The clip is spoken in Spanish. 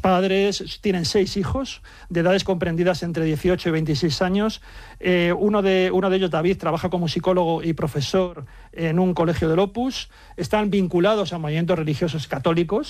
padres tienen 6 hijos de edades comprendidas entre 18 y 26 años. Uno de ellos, David, trabaja como psicólogo y profesor en un colegio del Opus. Están vinculados a movimientos religiosos católicos.